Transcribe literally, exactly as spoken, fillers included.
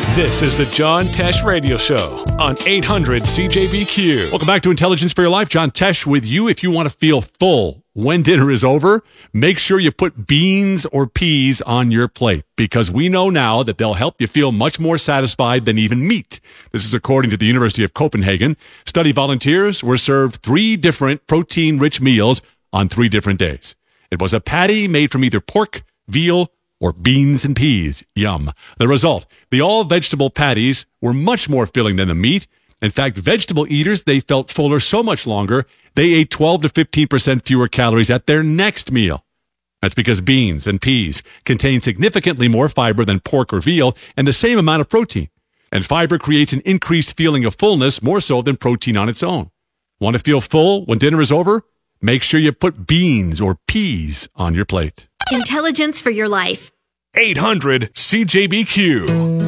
This is the John Tesh Radio Show on eight hundred C J B Q. Welcome back to Intelligence for Your Life. John Tesh with you. If you want to feel full when dinner is over, make sure you put beans or peas on your plate, because we know now that they'll help you feel much more satisfied than even meat. This is according to the University of Copenhagen. Study volunteers were served three different protein-rich meals on three different days. It was a patty made from either pork, veal, or beans and peas. Yum. The result, the all-vegetable patties were much more filling than the meat. In fact, vegetable eaters, they felt fuller so much longer, they ate twelve to fifteen percent fewer calories at their next meal. That's because beans and peas contain significantly more fiber than pork or veal and the same amount of protein. And fiber creates an increased feeling of fullness more so than protein on its own. Want to feel full when dinner is over? Make sure you put beans or peas on your plate. Intelligence for your life. eight hundred C J B Q.